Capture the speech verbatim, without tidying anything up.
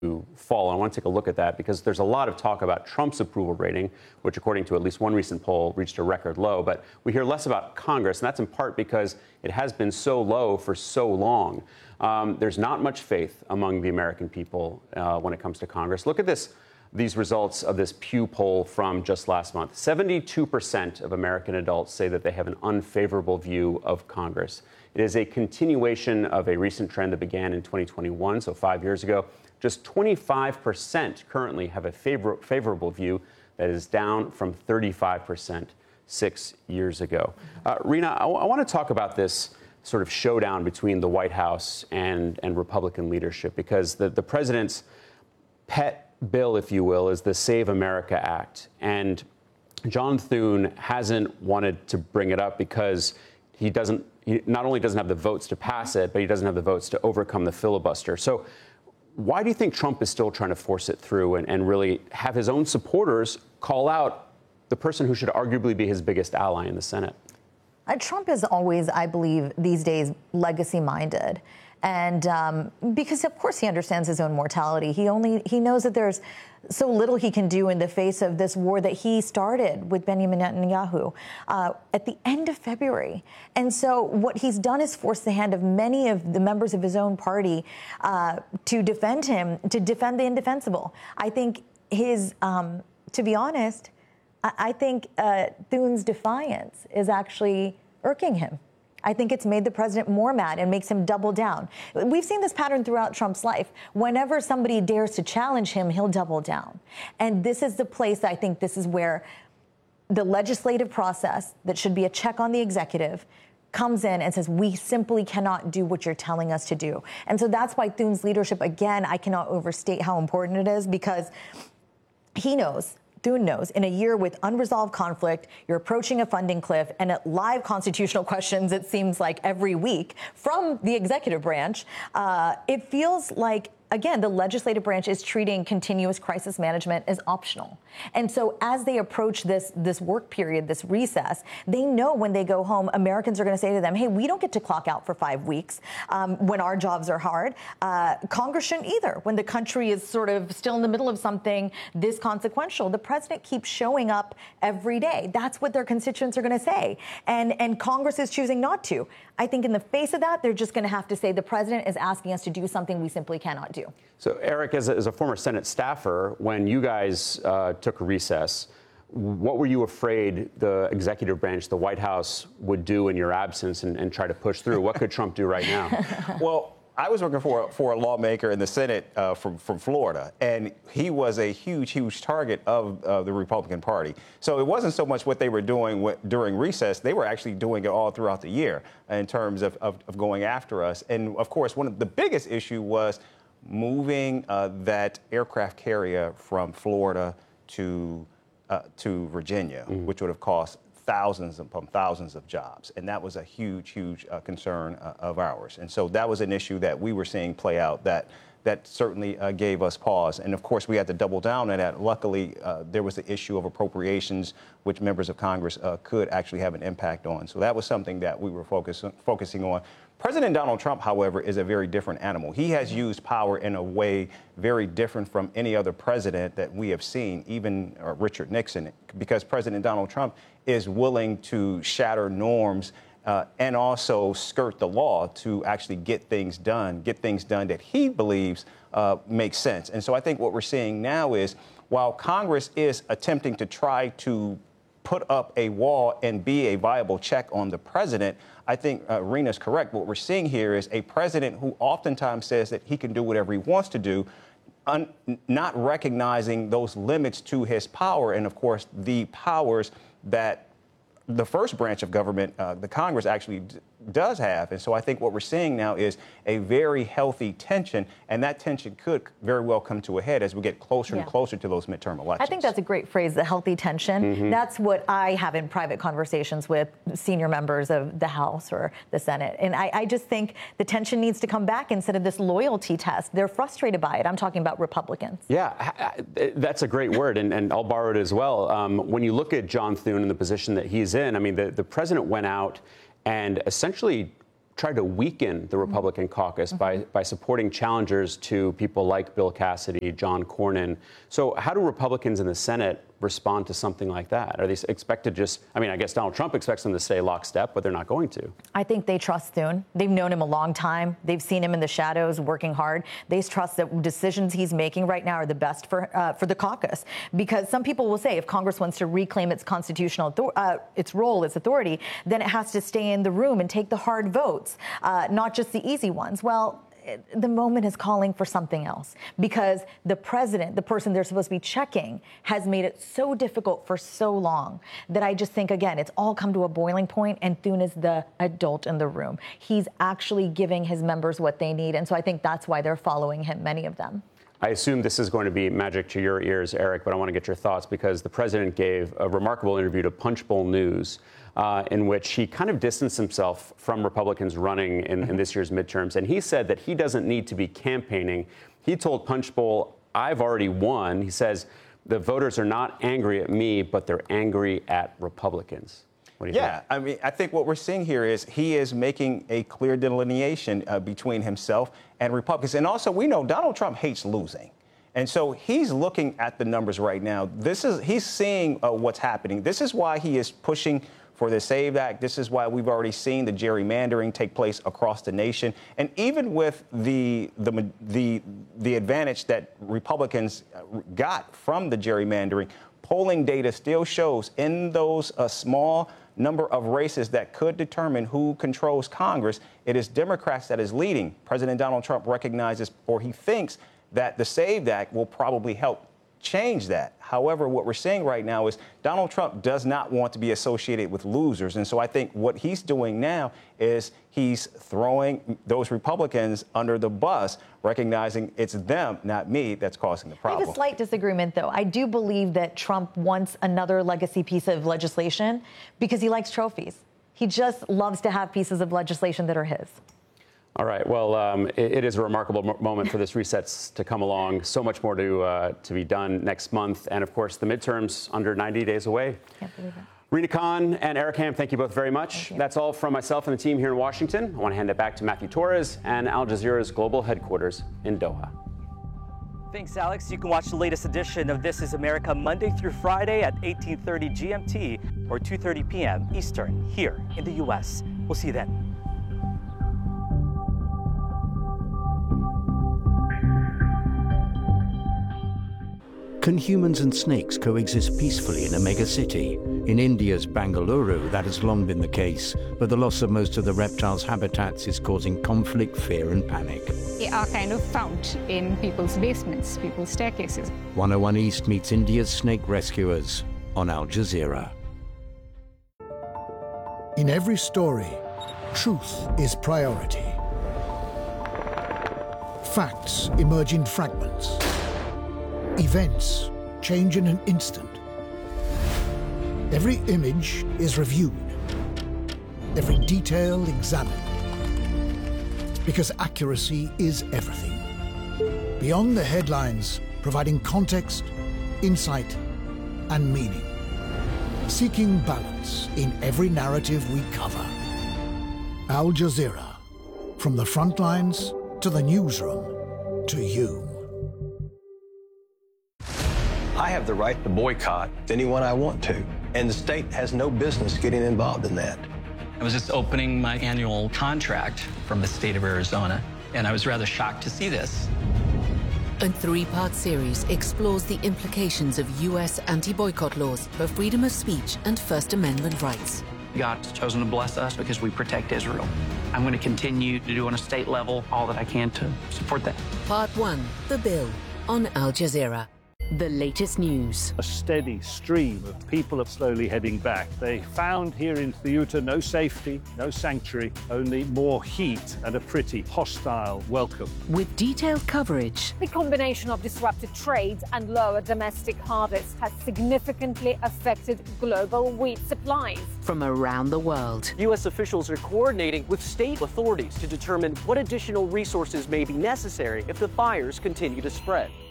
fall. I want to take a look at that because there's a lot of talk about Trump's approval rating, which according to at least one recent poll reached a record low. But we hear less about Congress, and that's in part because it has been so low for so long. Um, there's not much faith among the American people uh, when it comes to Congress. Look at this. These results of this Pew poll from just last month. seventy-two percent of American adults say that they have an unfavorable view of Congress. It is a continuation of a recent trend that began in twenty twenty-one, so five years ago. Just twenty-five percent currently have a favor- favorable view. That is down from thirty-five percent six years ago. Uh, Rina, I, w- I want to talk about this sort of showdown between the White House and, and Republican leadership, because the, the president's pet bill, if you will, is the Save America Act. And John Thune hasn't wanted to bring it up because he doesn't, he not only doesn't have the votes to pass it, but he doesn't have the votes to overcome the filibuster. So why do you think Trump is still trying to force it through and, and really have his own supporters call out the person who should arguably be his biggest ally in the Senate? Uh, Trump is always, I believe, these days, legacy-minded. And um, because, of course, he understands his own mortality. He only he knows that there's so little he can do in the face of this war that he started with Benjamin Netanyahu uh, at the end of February. And so what he's done is force the hand of many of the members of his own party uh, to defend him, to defend the indefensible. I think his, um, to be honest, I, I think uh, Thune's defiance is actually irking him. I think it's made the president more mad and makes him double down. We've seen this pattern throughout Trump's life. Whenever somebody dares to challenge him, he'll double down. And this is the place, I think this is where the legislative process that should be a check on the executive comes in and says, we simply cannot do what you're telling us to do. And so that's why Thune's leadership, again, I cannot overstate how important it is, because he knows, Thune knows, in a year with unresolved conflict, you're approaching a funding cliff, and at live constitutional questions, it seems like every week from the executive branch, uh, it feels like, again, the legislative branch is treating continuous crisis management as optional. And so as they approach this, this work period, this recess, they know when they go home, Americans are going to say to them, hey, we don't get to clock out for five weeks um, when our jobs are hard. Uh, Congress shouldn't either. When the country is sort of still in the middle of something this consequential, the president keeps showing up every day. That's what their constituents are going to say. And, and Congress is choosing not to. I think in the face of that, they're just going to have to say the president is asking us to do something we simply cannot do. So, Eric, as a, as a former Senate staffer, when you guys uh, took a recess, what were you afraid the executive branch, the White House, would do in your absence and, and try to push through? What could Trump do right now? Well, I was working for, for a lawmaker in the Senate uh, from, from Florida, and he was a huge, huge target of uh, the Republican Party. So it wasn't so much what they were doing w- during recess. They were actually doing it all throughout the year in terms of, of, of going after us. And, of course, one of the biggest issue was moving uh, that aircraft carrier from Florida to uh, to Virginia, mm. which would have cost thousands upon thousands of jobs. And that was a huge, huge uh, concern uh, of ours. And so that was an issue that we were seeing play out that that certainly uh, gave us pause. And of course, we had to double down on that. Luckily, uh, there was the issue of appropriations, which members of Congress uh, could actually have an impact on. So that was something that we were focus, focusing on. President Donald Trump, however, is a very different animal. He has used power in a way very different from any other president that we have seen, even uh, Richard Nixon, because President Donald Trump is willing to shatter norms Uh, and also skirt the law to actually get things done, get things done that he believes uh, makes sense. And so I think what we're seeing now is while Congress is attempting to try to put up a wall and be a viable check on the president, I think uh, Rena's correct. What we're seeing here is a president who oftentimes says that he can do whatever he wants to do, un- not recognizing those limits to his power and, of course, the powers that the first branch of government, uh, the Congress, actually d- does have. And so I think what we're seeing now is a very healthy tension, and that tension could very well come to a head as we get closer yeah. and closer to those midterm elections. I think that's a great phrase, the healthy tension. Mm-hmm. That's what I have in private conversations with senior members of the House or the Senate. And I, I just think the tension needs to come back instead of this loyalty test. They're frustrated by it. I'm talking about Republicans. Yeah, that's a great word, and, and I'll borrow it as well. Um, when you look at John Thune and the position that he's in, I mean, the, the president went out and essentially tried to weaken the Republican caucus by, by supporting challengers to people like Bill Cassidy, John Cornyn. So how do Republicans in the Senate respond to something like that? Are they expected just, I mean, I guess Donald Trump expects them to stay lockstep, but they're not going to. I think they trust Thune. They've known him a long time. They've seen him in the shadows working hard. They trust that decisions he's making right now are the best for uh, for the caucus. Because some people will say if Congress wants to reclaim its constitutional, uh, its role, its authority, then it has to stay in the room and take the hard votes, uh, not just the easy ones. Well, the moment is calling for something else, because the president, the person they're supposed to be checking, has made it so difficult for so long that I just think, again, it's all come to a boiling point, and Thune is the adult in the room. He's actually giving his members what they need, and so I think that's why they're following him, many of them. I assume this is going to be magic to your ears, Eric, but I want to get your thoughts, because the president gave a remarkable interview to Punchbowl News uh, in which he kind of distanced himself from Republicans running in, in this year's midterms. And he said that he doesn't need to be campaigning. He told Punchbowl, I've already won. He says the voters are not angry at me, but they're angry at Republicans. What do you yeah, think? I mean, I think what we're seeing here is he is making a clear delineation uh, between himself and Republicans. And also, we know Donald Trump hates losing. And so he's looking at the numbers right now. This is he's seeing uh, what's happening. This is why he is pushing for the SAVE Act. This is why we've already seen the gerrymandering take place across the nation. And even with the the the, the advantage that Republicans got from the gerrymandering, polling data still shows in those uh, small number of races that could determine who controls Congress, it is Democrats that is leading. President Donald Trump recognizes, or he thinks, that the SAVE Act will probably help change that. However, what we're seeing right now is Donald Trump does not want to be associated with losers. And so I think what he's doing now is he's throwing those Republicans under the bus, recognizing it's them, not me, that's causing the problem. I have a slight disagreement, though. I do believe that Trump wants another legacy piece of legislation because he likes trophies. He just loves to have pieces of legislation that are his. All right. Well, um, it, it is a remarkable mo- moment for this resets to come along. So much more to uh, to be done next month. And, of course, the midterms under ninety days away. Can't believe it. Rina Khan and Eric Ham, thank you both very much. That's all from myself and the team here in Washington. I want to hand it back to Matthew Torres and Al Jazeera's global headquarters in Doha. Thanks, Alex. You can watch the latest edition of This Is America Monday through Friday at eighteen thirty G M T or two thirty p m Eastern here in the U S. We'll see you then. Can humans and snakes coexist peacefully in a megacity? In India's Bangalore, that has long been the case, but the loss of most of the reptiles' habitats is causing conflict, fear and panic. They are kind of found in people's basements, people's staircases. one oh one East meets India's snake rescuers on Al Jazeera. In every story, truth is priority. Facts emerge in fragments. Events change in an instant. Every image is reviewed. Every detail examined. Because accuracy is everything. Beyond the headlines, providing context, insight, and meaning. Seeking balance in every narrative we cover. Al Jazeera. From the front lines to the newsroom to you. I have the right to boycott anyone I want to, and the state has no business getting involved in that. I was just opening my annual contract from the state of Arizona, and I was rather shocked to see this. A three-part series explores the implications of U S anti-boycott laws for freedom of speech and First Amendment rights. God's chosen to bless us because we protect Israel. I'm going to continue to do on a state level all that I can to support that. Part one, The Bill, on Al Jazeera. The latest news. A steady stream of people are slowly heading back. They found here in Ceuta no safety, no sanctuary, only more heat and a pretty hostile welcome. With detailed coverage. The combination of disrupted trade and lower domestic harvests has significantly affected global wheat supplies. From around the world. U S officials are coordinating with state authorities to determine what additional resources may be necessary if the fires continue to spread.